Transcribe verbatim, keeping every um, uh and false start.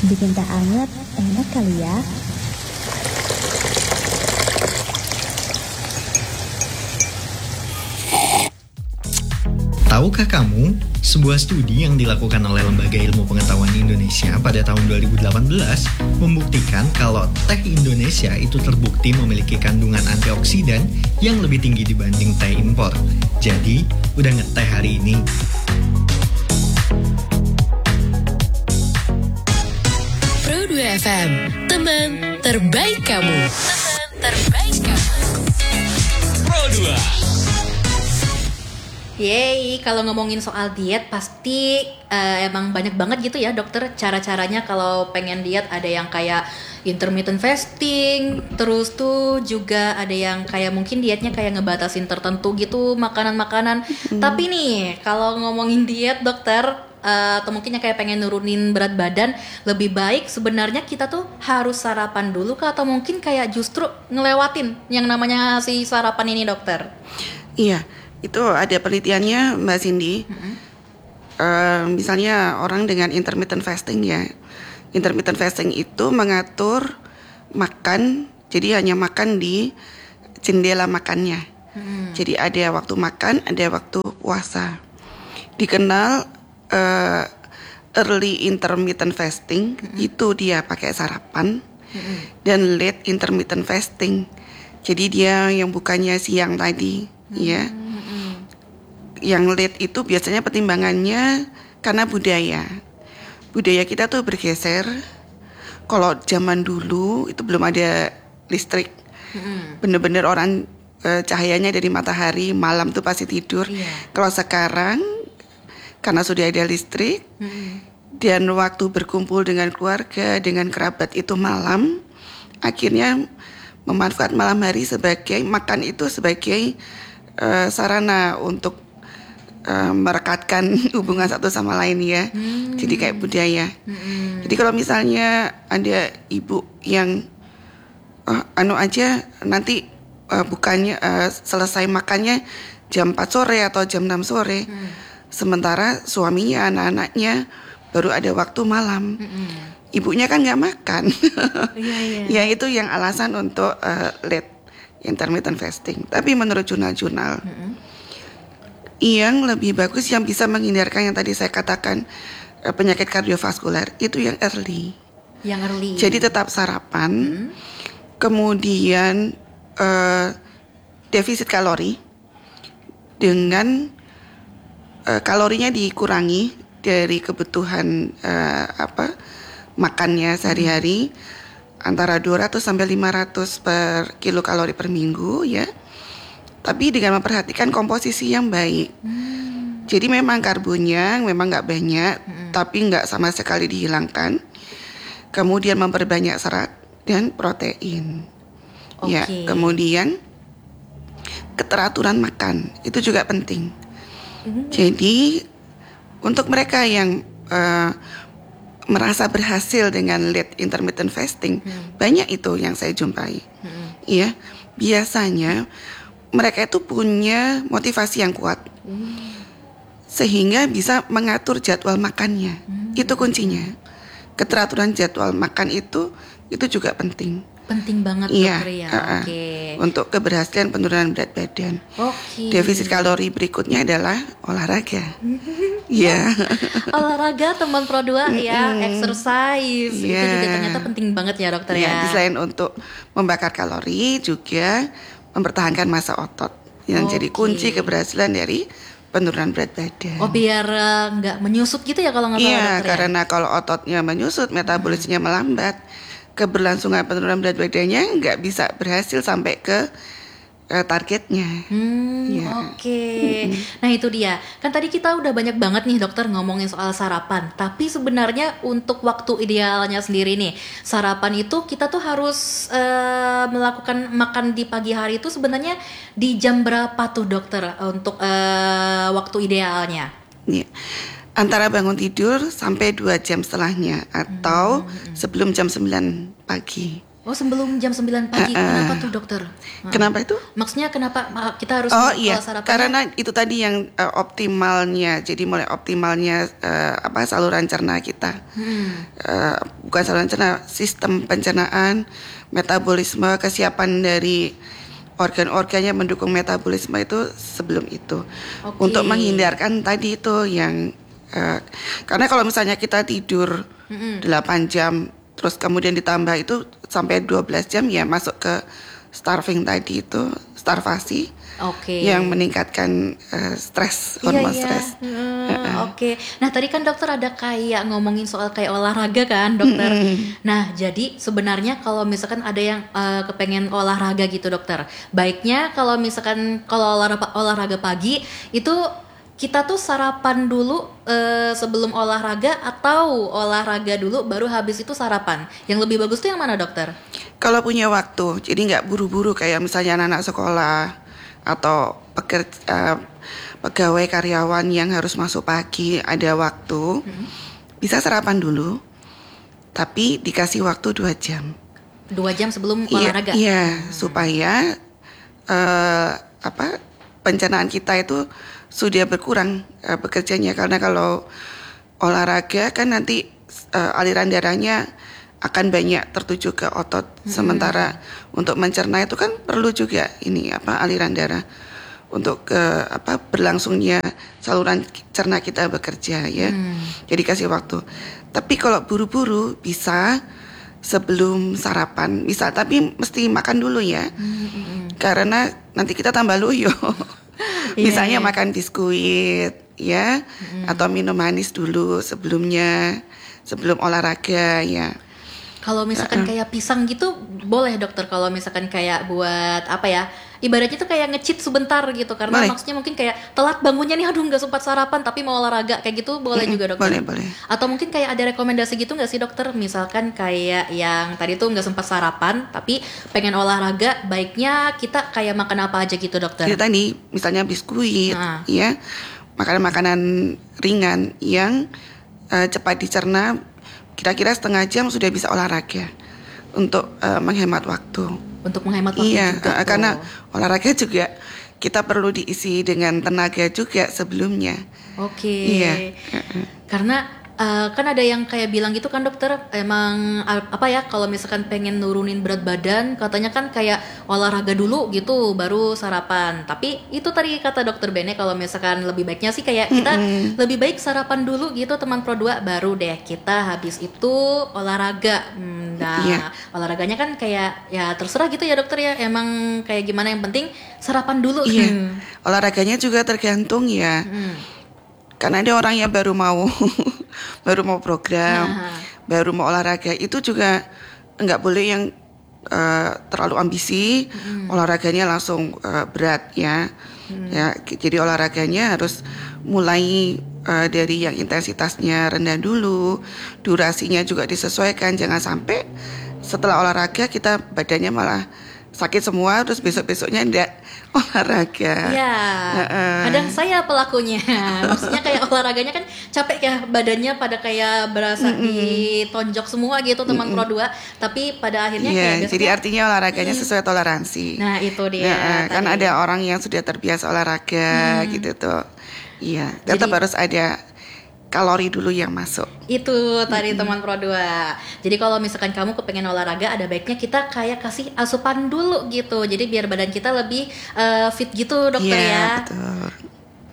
Bikin teh anget, enak kali ya. Tahukah kamu, sebuah studi yang dilakukan oleh Lembaga Ilmu Pengetahuan Indonesia pada tahun dua ribu delapan belas membuktikan kalau teh Indonesia itu terbukti memiliki kandungan antioksidan yang lebih tinggi dibanding teh impor. Jadi, udah ngeteh hari ini. Pro dua F M, teman terbaik kamu. Teman terbaik kamu. Pro dua. Yeay, kalau ngomongin soal diet pasti uh, emang banyak banget gitu ya dokter cara-caranya kalau pengen diet. Ada yang kayak intermittent fasting, terus tuh juga ada yang kayak mungkin dietnya kayak ngebatasin tertentu gitu makanan-makanan. Hmm. Tapi nih kalau ngomongin diet dokter, uh, atau mungkin yang kayak pengen nurunin berat badan, lebih baik sebenarnya kita tuh harus sarapan dulu kah, atau mungkin kayak justru ngelewatin yang namanya si sarapan ini dokter? Iya. Itu ada penelitiannya Mbak Cindy. Mm-hmm. uh, Misalnya orang dengan intermittent fasting ya. Intermittent fasting itu mengatur makan, jadi hanya makan di jendela makannya. Mm-hmm. Jadi ada waktu makan, ada waktu puasa. Dikenal uh, early intermittent fasting, mm-hmm. itu dia pakai sarapan. Mm-hmm. Dan late intermittent fasting, jadi dia yang bukannya siang tadi. Mm-hmm. Ya. Yang late itu biasanya pertimbangannya karena budaya. Budaya kita tuh bergeser. Kalau zaman dulu itu belum ada listrik. Mm-hmm. Bener-bener orang e, cahayanya dari matahari, malam tuh pasti tidur. Yeah. Kalau sekarang karena sudah ada listrik, mm-hmm. dan waktu berkumpul dengan keluarga, dengan kerabat itu malam, akhirnya memanfaatkan malam hari sebagai makan itu sebagai e, sarana untuk Uh, merekatkan hubungan satu sama lain ya. Hmm. Jadi kayak budaya. Hmm. Jadi kalau misalnya ada ibu yang uh, anu aja nanti uh, bukannya uh, selesai makannya jam empat sore atau jam enam sore. Hmm. Sementara suaminya, anak-anaknya baru ada waktu malam. Hmm. Ibunya kan nggak makan. Yeah, yeah. Ya itu yang alasan untuk uh, late intermittent fasting. Tapi menurut jurnal-jurnal, hmm. yang lebih bagus yang bisa menghindarkan yang tadi saya katakan eh, penyakit kardiovaskular itu yang early. Yang early. Jadi tetap sarapan, hmm. kemudian eh, defisit kalori dengan eh, kalorinya dikurangi dari kebutuhan eh, apa makannya sehari-hari, hmm. antara dua ratus sampai lima ratus per kilokalori per minggu ya. Tapi dengan memperhatikan komposisi yang baik. Hmm. Jadi memang karbonnya memang nggak banyak, hmm. tapi nggak sama sekali dihilangkan. Kemudian memperbanyak serat dan protein. Okay. Ya, kemudian keteraturan makan itu juga penting. Hmm. Jadi untuk mereka yang uh, merasa berhasil dengan late intermittent fasting, hmm. banyak itu yang saya jumpai. Hmm. Ya, biasanya mereka itu punya motivasi yang kuat, hmm. sehingga bisa mengatur jadwal makannya. Hmm. Itu kuncinya. Keteraturan jadwal makan itu itu juga penting. Penting banget iya, dokter ya. Uh, uh, okay. Untuk keberhasilan penurunan berat badan. Okay. Defisit kalori berikutnya adalah olahraga. Iya. Olahraga teman Pro dua ya, exercise. Yeah. Itu juga ternyata penting banget ya dokter yeah, ya. Selain untuk membakar kalori juga mempertahankan massa otot yang okay. jadi kunci keberhasilan dari penurunan berat badan. Oh, biar nggak uh, menyusut gitu ya kalau nggak salah iya, dokter. Iya, karena ya? Kalau ototnya menyusut, metabolismenya hmm. melambat, keberlangsungan penurunan berat badannya nggak bisa berhasil sampai ke uh, targetnya. Hmm, ya. Oke. Okay. Hmm. Nah itu dia. Kan tadi kita udah banyak banget nih dokter ngomongin soal sarapan. Tapi sebenarnya untuk waktu idealnya sendiri nih, sarapan itu kita tuh harus uh, melakukan makan di pagi hari itu sebenarnya di jam berapa tuh dokter untuk uh, waktu idealnya? Iya. Antara bangun tidur sampai dua jam setelahnya atau hmm. sebelum jam sembilan pagi. Oh, sebelum jam sembilan pagi. Uh, uh. Kenapa tuh, dokter? Uh. Kenapa itu? Maksudnya kenapa uh, kita harus Oh kalau iya, sarapannya- karena itu tadi yang uh, optimalnya, jadi mulai optimalnya uh, apa saluran cerna kita, Hmm. uh, bukan saluran cerna, sistem pencernaan, metabolisme, kesiapan dari organ-organnya mendukung metabolisme itu sebelum itu, Oke. untuk menghindarkan tadi itu yang uh, karena kalau misalnya kita tidur Mm-mm. delapan jam, terus kemudian ditambah itu sampai dua belas jam ya masuk ke starving tadi itu, starvasi. Oke. Yang meningkatkan uh, stres, Iya, hormon iya. stres. Hmm, Uh-uh. Oke. Nah, tadi kan dokter ada kayak ngomongin soal kayak olahraga kan, dokter. Nah, jadi sebenarnya kalau misalkan ada yang uh, kepengen olahraga gitu, dokter. Baiknya kalau misalkan kalau olahraga, olahraga pagi itu kita tuh sarapan dulu uh, sebelum olahraga atau olahraga dulu baru habis itu sarapan. Yang lebih bagus tuh yang mana, dokter? Kalau punya waktu, jadi nggak buru-buru kayak misalnya anak-anak sekolah atau pekerja, uh, pegawai karyawan yang harus masuk pagi, ada waktu, Hmm. bisa sarapan dulu, tapi dikasih waktu dua jam. Dua jam sebelum Iya, olahraga. iya, supaya uh, apa pencernaan kita itu sudah berkurang uh, bekerjanya, karena kalau olahraga kan nanti uh, aliran darahnya akan banyak tertuju ke otot, Hmm. sementara untuk mencerna itu kan perlu juga ini apa aliran darah untuk ke apa berlangsungnya saluran cerna kita bekerja ya. Hmm. Jadi kasih waktu. Tapi kalau buru-buru bisa sebelum sarapan bisa, tapi mesti makan dulu ya. Hmm. Karena nanti kita tambah loyo. Iya, Misalnya iya. makan biskuit ya, atau minum manis dulu sebelumnya, sebelum olahraga ya. Kalau misalkan kayak pisang gitu boleh, dokter, kalau misalkan kayak buat apa ya, ibaratnya tuh kayak nge-cheat sebentar gitu, karena Boleh. maksudnya mungkin kayak telat bangunnya nih, aduh nggak sempat sarapan tapi mau olahraga kayak gitu boleh juga, dokter? Boleh, boleh. Atau mungkin kayak ada rekomendasi gitu nggak sih, dokter? Misalkan kayak yang tadi tuh nggak sempat sarapan tapi pengen olahraga, baiknya kita kayak makan apa aja gitu, dokter? Jadi tadi misalnya biskuit Nah. ya, makanan-makanan ringan yang eh, cepat dicerna, kira-kira setengah jam sudah bisa olahraga untuk eh, menghemat waktu. Untuk menghemat waktu Iya, juga eh, tuh. karena olahraga juga kita perlu diisi dengan tenaga juga sebelumnya. Oke. Iya. Karena eh, kan ada yang kayak bilang gitu kan, dokter, emang a- apa ya, kalau misalkan pengen nurunin berat badan katanya kan kayak olahraga dulu gitu baru sarapan. Tapi itu tadi kata dokter Bene, kalau misalkan lebih baiknya sih kayak kita lebih baik sarapan dulu gitu, teman Pro dua, baru deh kita habis itu olahraga. Hmm, Nah, Iya. olahraganya kan kayak ya terserah gitu ya, dokter ya. Emang kayak gimana, yang penting sarapan dulu. Iya, olahraganya juga tergantung ya. Hmm. Karena ada orang yang baru mau baru mau program, Nah. baru mau olahraga, itu juga nggak boleh yang eh, terlalu ambisi, olahraganya langsung eh, berat ya. Ya, k- jadi olahraganya harus mulai eh, dari yang intensitasnya rendah dulu, durasinya juga disesuaikan, jangan sampai setelah olahraga kita badannya malah sakit semua, terus besok-besoknya enggak olahraga. Iya, Heeh. kadang saya pelakunya. Maksudnya kayak olahraganya kan capek ya, badannya pada kayak berasa ditonjok semua gitu, teman Pro dua. Tapi pada akhirnya Iya, kayak jadi besoknya- artinya olahraganya sesuai toleransi. Nah itu dia. Heeh, kan tadi. ada orang yang sudah terbiasa olahraga gitu tuh. Iya, tetap Jadi- harus ada kalori dulu yang masuk. Itu tadi teman Pro dua. Jadi kalau misalkan kamu kepengen olahraga, ada baiknya kita kayak kasih asupan dulu gitu. Jadi biar badan kita lebih eh, fit gitu, dokter Iya, ya. betul.